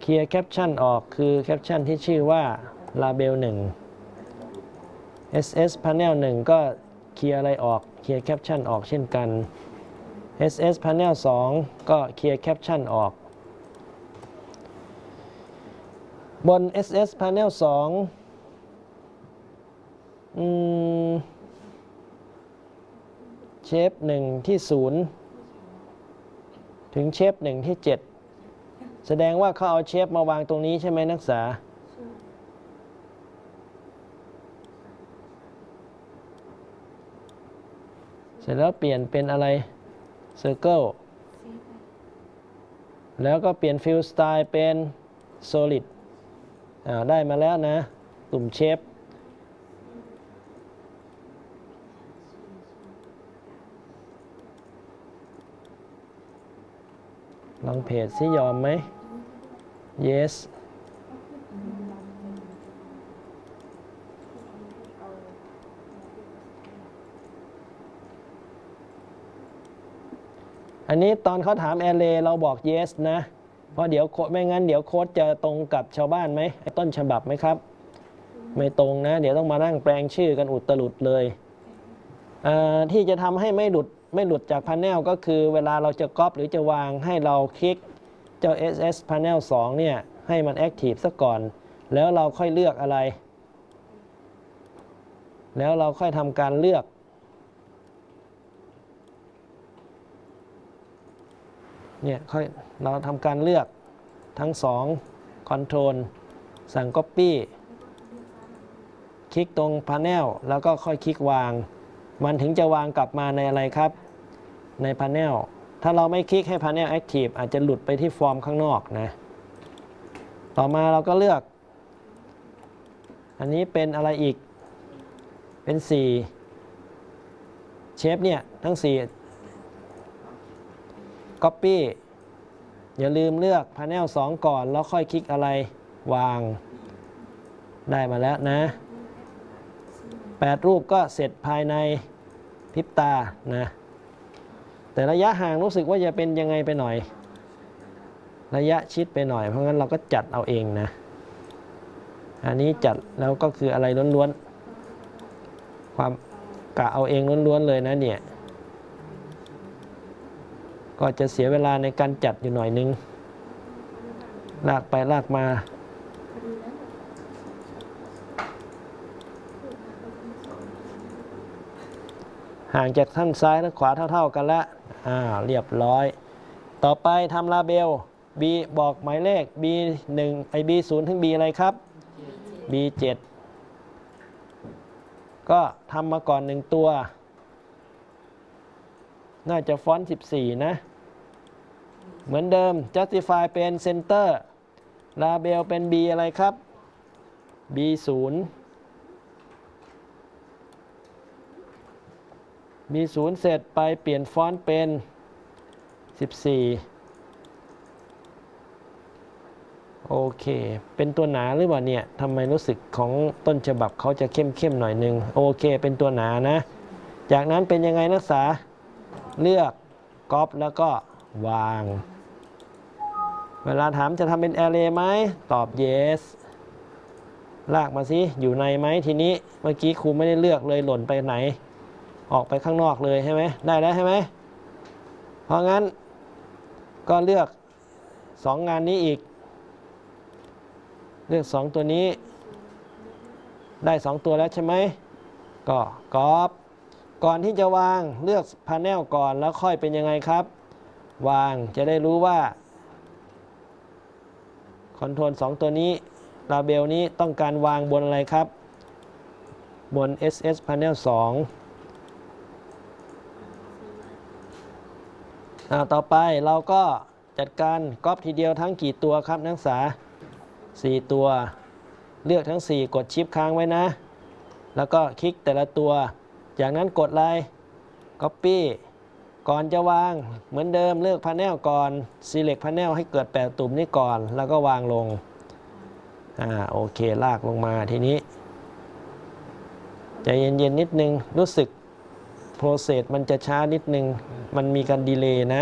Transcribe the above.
เคลียร์แคปชั่นออกคือแคปชั่นที่ชื่อว่า label 1 SS panel 1 ก็เคลียร์อะไรออกเคลียร์แคปชั่นออกเช่นกัน SS panel 2 ก็เคลียร์แคปชั่นออกบน SS panel 2เชฟ1ที่0ถึงเชฟ1ที่7แสดงว่าเขาเอาเชฟมาวางตรงนี้ใช่ไหมนักศึกษาเสร็จแล้วเปลี่ยนเป็นอะไร Circle แล้วก็เปลี่ยน Fill Style เป็น Solid ได้มาแล้วนะกลุ่มเชฟลองเพจซิยอมไหม yes อันนี้ตอนเขาถาม array เราบอก yes นะเพราะเดี๋ยวไม่งั้นเดี๋ยวโค้ดจะตรงกับชาวบ้านไหมไอ้ต้นฉบับไหมครับไม่ตรงนะเดี๋ยวต้องมานั่งแปลงชื่อกันอุตลุดเลยที่จะทำให้ไม่หลุดจาก panel ก็คือเวลาเราจะก๊อปหรือจะวางให้เราคลิกเจ้า SS panel 2 เนี่ยให้มัน active ซะก่อนแล้วเราค่อยเลือกอะไรแล้วเราค่อยทำการเลือกเนี่ยเราทำการเลือกทั้ง2 Control สั่ง Copy คลิกตรง Panel แล้วก็ค่อยคลิกวางมันถึงจะวางกลับมาในอะไรครับใน Panel ถ้าเราไม่คลิกให้ Panel Active อาจจะหลุดไปที่ฟอร์มข้างนอกนะต่อมาเราก็เลือกอันนี้เป็นอะไรอีกเป็น4เชฟเนี่ยทั้ง4Copy อย่าลืมเลือก Panel 2 ก่อนแล้วค่อยคลิกอะไรวางได้มาแล้วนะ8รูปก็เสร็จภายในพริบตานะแต่ระยะห่างรู้สึกว่าจะเป็นยังไงไปหน่อยระยะชิดไปหน่อยเพราะงั้นเราก็จัดเอาเองนะอันนี้จัดแล้วก็คืออะไรล้วนๆความกะเอาเองล้วนๆเลยนะเนี่ยก็จะเสียเวลาในการจัดอยู่หน่อยนึงลากไปลากมาห่างจากท่านซ้ายและขวาเท่าๆกันแล้วเรียบร้อยต่อไปทำลาเบล B บอกหมายเลข B1 B0 ถึง B อะไรครับ B7 ก็ทำมาก่อน1ตัวน่าจะฟอนต์14นะเหมือนเดิม justify เป็น center label เป็น B อะไรครับ B0 เสร็จไปเปลี่ยนฟอนต์เป็น14โอเคเป็นตัวหนาหรือเปล่าเนี่ยทำไมรู้สึกของต้นฉบับเขาจะเข้มหน่อยนึงโอเคเป็นตัวหนานะจากนั้นเป็นยังไงนักศึกษาเลือกก๊อปแล้วก็วางเวลาถามจะทำเป็น array ไหมตอบ yes ลากมาสิอยู่ในไหมทีนี้เมื่อกี้ครูไม่ได้เลือกเลยหล่นไปไหนออกไปข้างนอกเลยใช่ไหมได้แล้วใช่ไหมเพราะงั้นก็เลือก2 งานนี้อีกเลือก2ตัวนี้ได้2ตัวแล้วใช่ไหมก็ก๊อปก่อนที่จะวางเลือก Panel ก่อนแล้วค่อยเป็นยังไงครับวางจะได้รู้ว่าคอนโทรล2ตัวนี้ลาเบลนี้ต้องการวางบนอะไรครับบน SS Panel 2ต่อไปเราก็จัดการก๊อปทีเดียวทั้งกี่ตัวครับนักศึกษา4ตัวเลือกทั้ง4กดชิปค้างไว้นะแล้วก็คลิกแต่ละตัวจากนั้นกดอะไร Copy ก่อนจะวางเหมือนเดิมเลือก Panel ก่อน Select Panel ให้เกิด8ตุ่มนี้ก่อนแล้วก็วางลงโอเคลากลงมาทีนี้ใจเย็นๆนิดนึงรู้สึก process มันจะช้านิดนึงมันมีการดีเลย์นะ